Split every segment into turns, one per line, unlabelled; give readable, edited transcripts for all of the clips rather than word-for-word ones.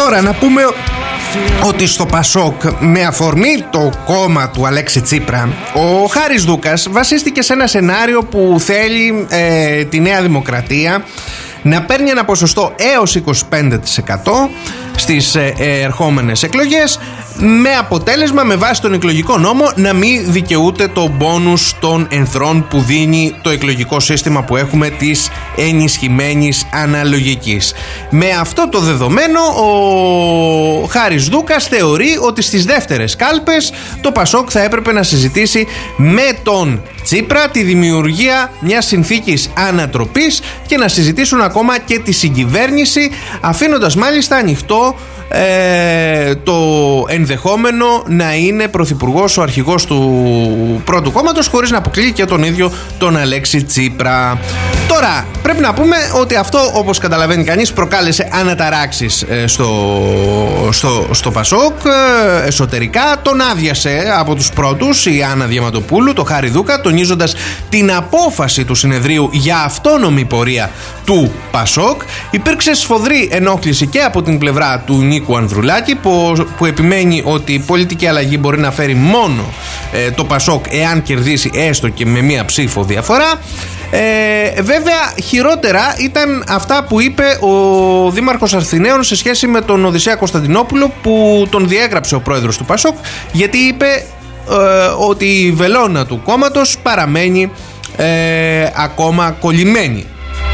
Τώρα να πούμε ότι στο Πασόκ, με αφορμή το κόμμα του Αλέξη Τσίπρα, ο Χάρης Δούκας βασίστηκε σε ένα σενάριο που θέλει τη Νέα Δημοκρατία να παίρνει ένα ποσοστό έως 25% στις ερχόμενες εκλογές, με αποτέλεσμα, με βάση τον εκλογικό νόμο, να μην δικαιούται το μπόνους των ενθρών που δίνει το εκλογικό σύστημα που έχουμε της ενισχυμένης αναλογικής. Με αυτό το δεδομένο, ο Χάρης Δούκας θεωρεί ότι στις δεύτερες κάλπες το Πασόκ θα έπρεπε να συζητήσει με τον Τσίπρα τη δημιουργία μιας συνθήκης ανατροπής και να συζητήσουν ακόμα και τη συγκυβέρνηση, αφήνοντας μάλιστα ανοιχτό το ενδεχόμενο να είναι πρωθυπουργός ο αρχηγός του πρώτου κόμματος, χωρίς να αποκλείει και τον ίδιο τον Αλέξη Τσίπρα. Τώρα πρέπει να πούμε ότι αυτό, όπως καταλαβαίνει κανείς, προκάλεσε αναταράξεις στο Πασόκ εσωτερικά. Τον άδειασε από τους πρώτους η Άννα Διαματοπούλου, το Χάρη Δούκα, τονίζοντας την απόφαση του συνεδρίου για αυτόνομη πορεία του Πασόκ. Υπήρξε σφοδρή ενόχληση και από την πλευρά του Νίκου Ανδρουλάκη, που επιμένει ότι η πολιτική αλλαγή μπορεί να φέρει μόνο το Πασόκ εάν κερδίσει έστω και με μία ψήφο διαφορά. Βέβαια, χειρότερα ήταν αυτά που είπε ο Δήμαρχος Αθηναίων σε σχέση με τον Οδυσσέα Κωνσταντινόπουλο, που τον διέγραψε ο πρόεδρος του Πασόκ, γιατί είπε ότι η βελόνα του κόμματος παραμένει ακόμα κολλημένη.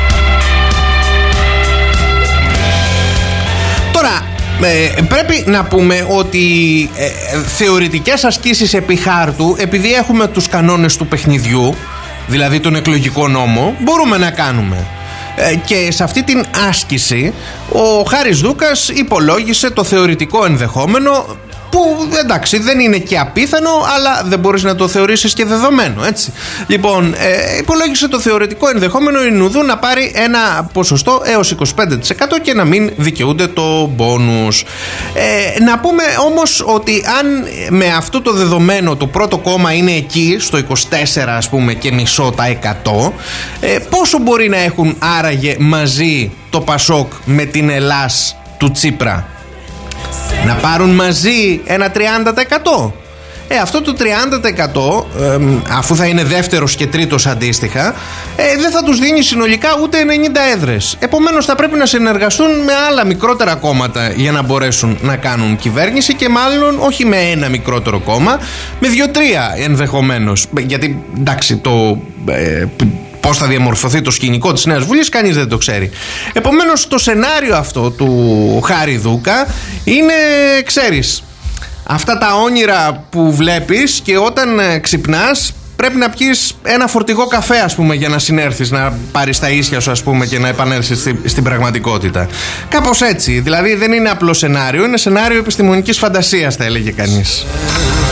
Τώρα πρέπει να πούμε ότι θεωρητικές ασκήσεις επί χάρτου, επειδή έχουμε τους κανόνες του παιχνιδιού, δηλαδή τον εκλογικό νόμο, μπορούμε να κάνουμε. Και σε αυτή την άσκηση ο Χάρης Δούκας υπολόγισε το θεωρητικό ενδεχόμενο, που εντάξει δεν είναι και απίθανο, αλλά δεν μπορείς να το θεωρήσεις και δεδομένο, έτσι. Λοιπόν, υπολόγισε το θεωρητικό ενδεχόμενο η Νουδού να πάρει ένα ποσοστό έως 25% και να μην δικαιούνται το μπόνους. Να πούμε όμως ότι αν με αυτό το δεδομένο το πρώτο κόμμα είναι εκεί στο 24 ας πούμε και μισό τα 100, πόσο μπορεί να έχουν άραγε μαζί το Πασόκ με την Ελλάς του Τσίπρα? Να πάρουν μαζί ένα 30%. Αυτό το 30%, αφού θα είναι δεύτερος και τρίτος αντίστοιχα, δεν θα τους δίνει συνολικά ούτε 90 έδρες. Επομένως θα πρέπει να συνεργαστούν με άλλα μικρότερα κόμματα για να μπορέσουν να κάνουν κυβέρνηση, και μάλλον όχι με ένα μικρότερο κόμμα, με 2-3 ενδεχομένως. Γιατί εντάξει, πώς θα διαμορφωθεί το σκηνικό της Νέας Βουλής κανείς δεν το ξέρει. Επομένως το σενάριο αυτό του Χάρη Δούκα είναι, ξέρεις, αυτά τα όνειρα που βλέπεις και όταν ξυπνάς πρέπει να πιεις ένα φορτηγό καφέ ας πούμε για να συνέρθεις, να πάρεις τα ίσια σου ας πούμε και να επανέλθεις στην πραγματικότητα. Κάπως έτσι, δηλαδή δεν είναι απλό σενάριο, είναι σενάριο επιστημονικής φαντασίας θα έλεγε κανείς.